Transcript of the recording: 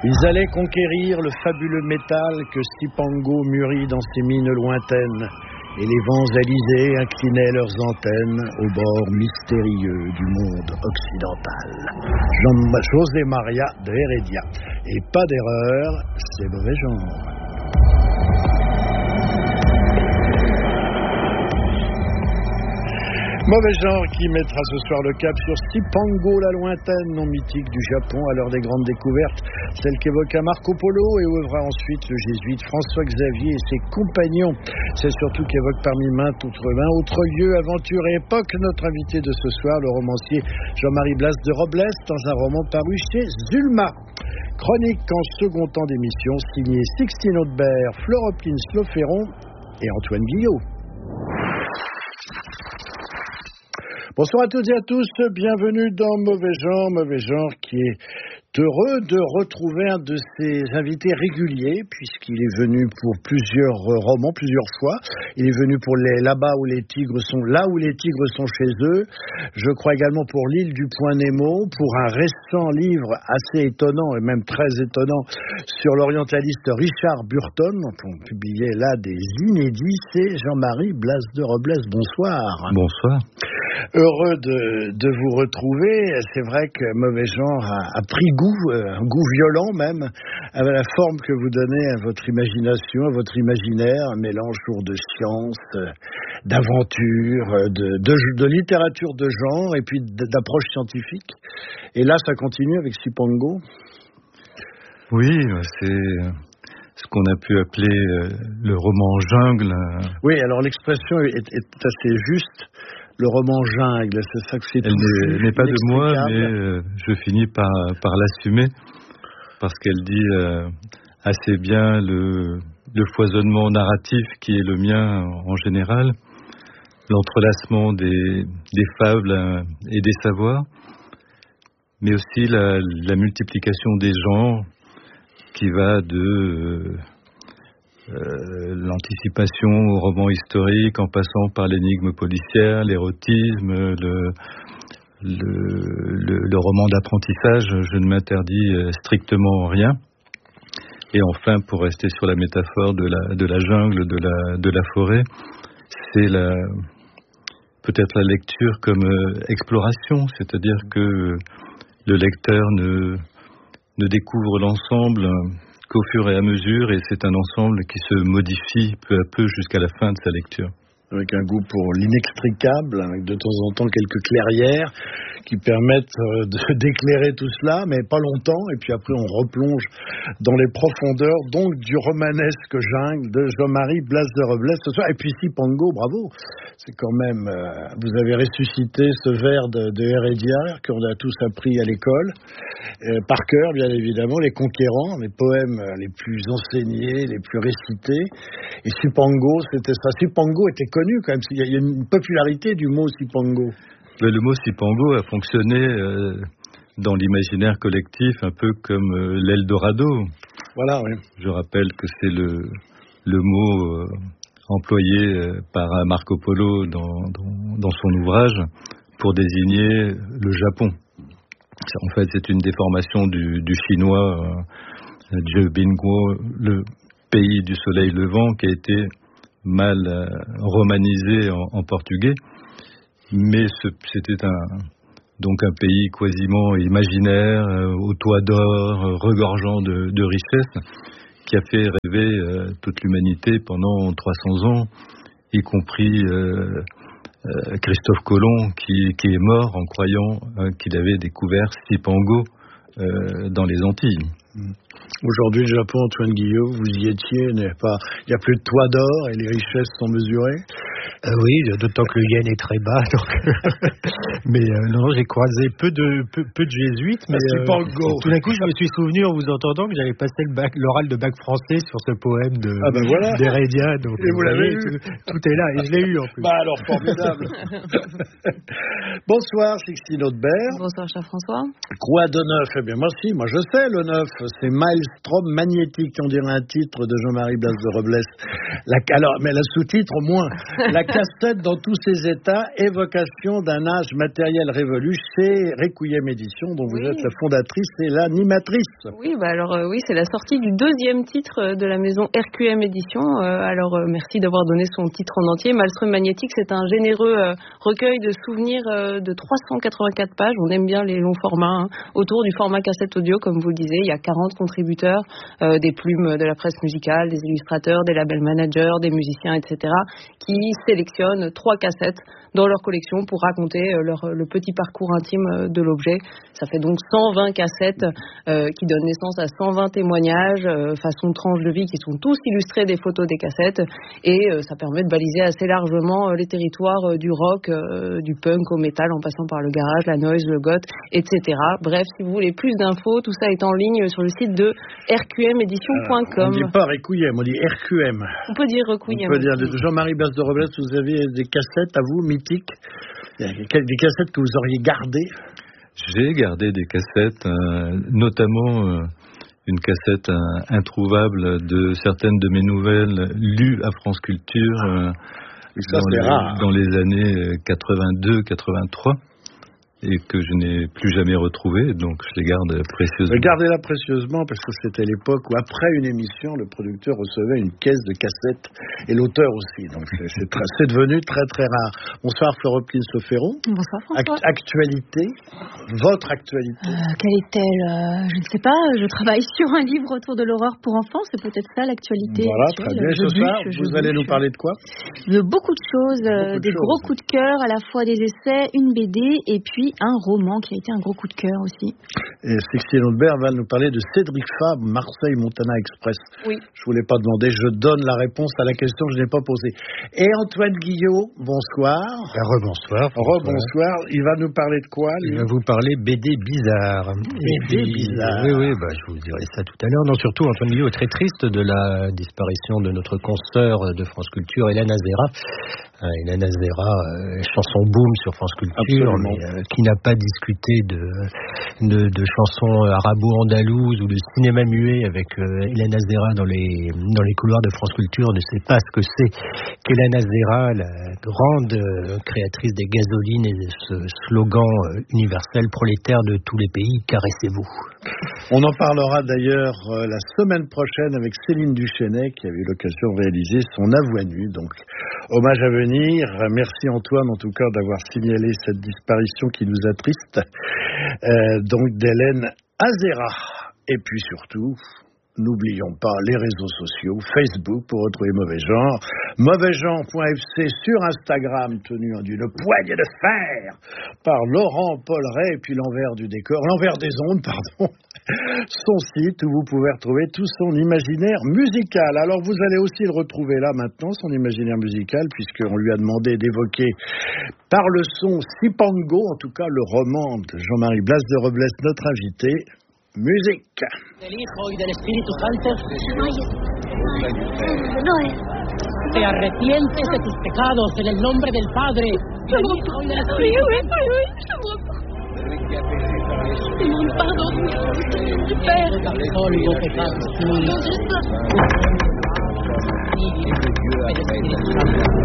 Ils allaient conquérir le fabuleux métal que Cipango mûrit dans ses mines lointaines, et les vents alizés inclinaient leurs antennes au bord mystérieux du monde occidental. José Maria de Heredia. Et pas d'erreur, c'est mauvais genre. Mauvais genre qui mettra ce soir le cap sur Cipango, la lointaine, nom mythique du Japon à l'heure des grandes découvertes, celle qu'évoqua Marco Polo et où œuvra ensuite le jésuite François Xavier et ses compagnons. C'est surtout qu'évoque parmi maintes autres lieux, aventures et époques notre invité de ce soir, le romancier Jean-Marie Blas de Robles, dans un roman paru chez Zulma. Chronique en second temps d'émission, signé Sixtine Audebert, Floropline Sloferon et Antoine Guillot. Bonsoir à toutes et à tous, bienvenue dans Mauvais genre qui est heureux de retrouver un de ses invités réguliers puisqu'il est venu pour plusieurs romans, plusieurs fois. Il est venu pour là où les tigres sont chez eux. Je crois également pour l'île du Point Nemo, pour un récent livre assez étonnant et même très étonnant sur l'orientaliste Richard Burton, dont on publiait là des inédits. C'est Jean-Marie Blas de Robles. Bonsoir. Bonsoir. Heureux de vous retrouver. C'est vrai que Mauvais genre a pris un goût violent même, à la forme que vous donnez à votre imagination, à votre imaginaire, un mélange lourd de science, d'aventure, de littérature de genre et puis d'approche scientifique. Et là, ça continue avec Cipango. Oui, c'est ce qu'on a pu appeler le roman jungle. Oui, alors l'expression est assez juste. Le roman jungle, c'est ça que c'est. Elle n'est pas de moi, mais je finis par l'assumer parce qu'elle dit assez bien le foisonnement narratif qui est le mien en général, l'entrelacement des fables et des savoirs, mais aussi la multiplication des genres qui va de l'anticipation au roman historique en passant par l'énigme policière, l'érotisme, le roman d'apprentissage. Je ne m'interdis strictement rien. Et enfin, pour rester sur la métaphore de la jungle, de la forêt, c'est peut-être la lecture comme exploration, c'est-à-dire que le lecteur ne découvre l'ensemble qu'au fur et à mesure, et c'est un ensemble qui se modifie peu à peu jusqu'à la fin de sa lecture. Avec un goût pour l'inextricable, avec de temps en temps quelques clairières qui permettent d'éclairer tout cela, mais pas longtemps, et puis après on replonge dans les profondeurs, donc du romanesque jungle de Jean-Marie Blas de Robles ce soir. Et puis Cipango, bravo, c'est quand même, vous avez ressuscité ce vers de Heredia qu'on a tous appris à l'école, par cœur bien évidemment, les conquérants, les poèmes les plus enseignés, les plus récités. Et Cipango, c'était ça. Cipango était connu quand même, il y a une popularité du mot Cipango. Le mot Cipango a fonctionné dans l'imaginaire collectif un peu comme l'Eldorado. Voilà, oui. Je rappelle que c'est le mot employé par Marco Polo dans son ouvrage pour désigner le Japon. En fait, c'est une déformation du chinois Jebingwo, le pays du soleil levant, qui a été mal romanisé en portugais. Mais c'était donc un pays quasiment imaginaire, au toit d'or, regorgeant de richesses, qui a fait rêver toute l'humanité pendant 300 ans, y compris Christophe Colomb, qui est mort en croyant qu'il avait découvert Cipango dans les Antilles. Aujourd'hui, le Japon, Antoine Guillot, vous y étiez, n'est-ce pas? Il n'y a plus de toit d'or et les richesses sont mesurées. Oui, d'autant que le yen est très bas. Donc mais non, j'ai croisé peu de jésuites. Mais tout d'un coup, je me suis souvenu en vous entendant que j'avais passé l'oral de bac français sur ce poème d'Heredia. Donc et vous l'avez eu. Tout est là, et je l'ai eu en plus. Bah alors, formidable. Bonsoir, Sixtine Audebert. Bonsoir, cher François. Quoi de neuf? Eh bien, moi je sais le neuf. C'est Maelstrom magnétique, on dirait un titre de Jean-Marie Blas de Robles. Mais le sous-titre, au moins. La cassette dans tous ses états, évocation d'un âge matériel révolu chez Requiem Édition, dont vous êtes la fondatrice et l'animatrice. Oui, c'est la sortie du 2e titre de la maison RQM Édition. Merci d'avoir donné son titre en entier. Maelstrom Magnétique, c'est un généreux recueil de souvenirs de 384 pages. On aime bien les longs formats, autour du format cassette audio, comme vous le disiez. Il y a 40 contributeurs, des plumes de la presse musicale, des illustrateurs, des label managers, des musiciens, etc., qui sélectionnent 3 cassettes dans leur collection pour raconter le petit parcours intime de l'objet. Ça fait donc 120 cassettes qui donnent naissance à 120 témoignages, façon tranches de vie qui sont tous illustrés des photos des cassettes, et ça permet de baliser assez largement les territoires du rock, du punk au métal, en passant par le garage, la noise, le goth, etc. Bref, si vous voulez plus d'infos, tout ça est en ligne sur le site de rqmedition.com. On ne dit pas Requiem, on dit RQM. On peut dire Requiem. On peut dire Jean-Marie Blas de Robles, vous avez des cassettes à vous, mythiques, des cassettes que vous auriez gardées? J'ai gardé des cassettes, notamment une cassette introuvable de certaines de mes nouvelles lues à France Culture dans les années 82-83. Et que je n'ai plus jamais retrouvé, donc je les garde précieusement. Gardez-la précieusement, parce que c'était l'époque où, après une émission, le producteur recevait une caisse de cassettes, et l'auteur aussi. Donc c'est devenu très très rare. Bonsoir Floroplin Sofero. Bonsoir François. Actualité, votre actualité. Quelle est-elle? Je ne sais pas, je travaille sur un livre autour de l'horreur pour enfants, c'est peut-être ça l'actualité. Voilà, très bien. Ce soir, vous allez nous parler de quoi? De beaucoup de choses, gros coups de cœur, à la fois des essais, une BD, et puis un roman qui a été un gros coup de cœur aussi. Et Sixtine Audebert va nous parler de Cédric Fabre, Marseille-Montana Express. Oui. Je ne vous l'ai pas demandé, je donne la réponse à la question que je n'ai pas posée. Et Antoine Guillot, bonsoir. Rebonsoir. Rebonsoir. Il va nous parler de quoi, lui? Il va vous parler BD bizarre. BD bizarre. Oui, je vous dirai ça tout à l'heure. Non, surtout, Antoine Guillot est très triste de la disparition de notre consoeur de France Culture, Hélène Azera. Hélène Azera, chanson boom sur France Culture, mais qui n'a pas discuté de chansons arabo-andalouses ou de cinéma muet avec Hélène Azera dans les couloirs de France Culture, ne sait pas ce que c'est qu'Hélène Azera, la grande créatrice des gasolines et de ce slogan universel prolétaire de tous les pays, caressez-vous. On en parlera d'ailleurs la semaine prochaine avec Céline Duchesnay qui a eu l'occasion de réaliser son Avoue à nu, donc hommage à venir. Merci Antoine en tout cas d'avoir signalé cette disparition qui nous attriste, donc d'Hélène Azera. Et puis surtout, n'oublions pas les réseaux sociaux, Facebook pour retrouver Mauvais Genre, mauvaisgenre.fc sur Instagram, tenu d'une poignée de fer par Laurent Polleret, et puis l'envers des ondes, son site où vous pouvez retrouver tout son imaginaire musical. Alors vous allez aussi le retrouver là maintenant, son imaginaire musical, puisqu'on lui a demandé d'évoquer par le son Sipango, en tout cas le roman de Jean-Marie Blas de Robles, notre invité. Musique. Del Hijo y del Espíritu Santo. Te arrepientes de tus pecados en el nombre del Padre, del Hijo y del Espíritu Santo. Pardon, Père.